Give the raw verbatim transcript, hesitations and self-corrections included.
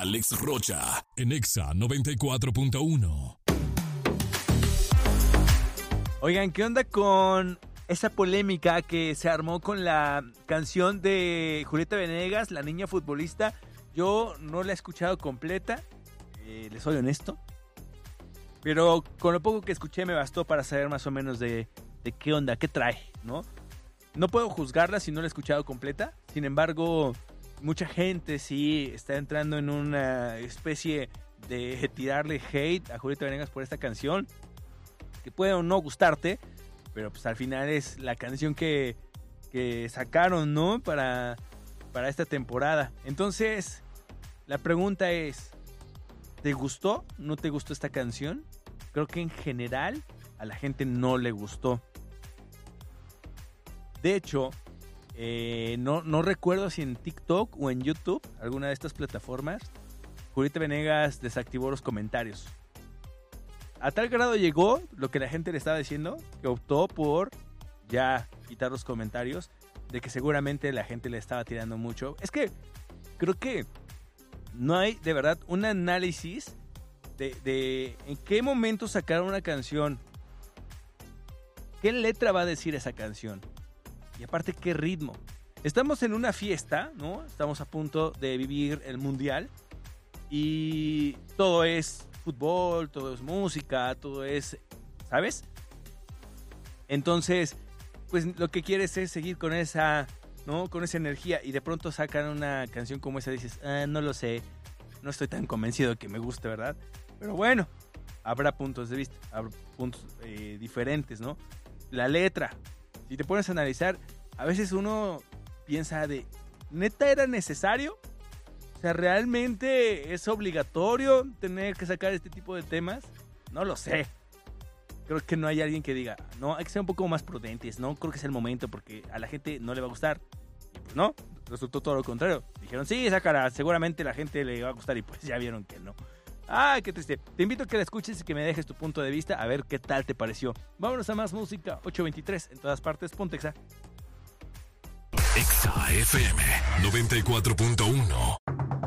Alex Rocha, en Exa noventa y cuatro punto uno. Oigan, ¿qué onda con esa polémica que se armó con la canción de Julieta Venegas, La Niña Futbolista? Yo no la he escuchado completa, eh, les soy honesto, pero con lo poco que escuché me bastó para saber más o menos de, de qué onda, qué trae, ¿no? No puedo juzgarla si no la he escuchado completa, sin embargo, mucha gente sí está entrando en una especie de tirarle hate a Julieta Venegas por esta canción, que puede o no gustarte, pero pues al final es la canción que, que sacaron, ¿no? Para, para esta temporada. Entonces, la pregunta es, ¿te gustó? ¿No te gustó esta canción? Creo que en general a la gente no le gustó. De hecho, eh, no, no recuerdo si en TikTok o en YouTube, alguna de estas plataformas, Julieta Venegas desactivó los comentarios. A tal grado llegó lo que la gente le estaba diciendo, que optó por ya quitar los comentarios, de que seguramente la gente le estaba tirando mucho. Es que creo que no hay de verdad un análisis de, de en qué momento sacaron una canción, qué letra va a decir esa canción y aparte qué ritmo. Estamos en una fiesta, ¿no? Estamos a punto de vivir el mundial y todo es fútbol, todo es música, todo es, ¿sabes? Entonces, pues lo que quieres es seguir con esa, ¿no? Con esa energía y de pronto sacan una canción como esa y dices, ah, no lo sé, no estoy tan convencido de que me guste, ¿verdad? Pero bueno, habrá puntos de vista, habrá puntos eh, diferentes, ¿no? La letra, si te pones a analizar, a veces uno piensa de, ¿neta era necesario? O sea, ¿realmente es obligatorio tener que sacar este tipo de temas? No lo sé. Creo que no hay alguien que diga, no, hay que ser un poco más prudentes, no creo que sea el momento porque a la gente no le va a gustar. Y pues no, resultó todo lo contrario. Dijeron, sí, sácala, seguramente la gente le va a gustar y pues ya vieron que no. ¡Ay, qué triste! Te invito a que la escuches y que me dejes tu punto de vista a ver qué tal te pareció. Vámonos a más música, ocho veintitrés, en todas partes, ponte Exa. Exa F M noventa y cuatro punto uno.